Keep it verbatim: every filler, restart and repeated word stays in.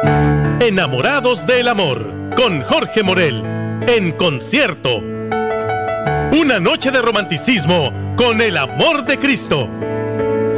Enamorados del amor, con Jorge Morel, en concierto. Una noche de romanticismo con el amor de Cristo.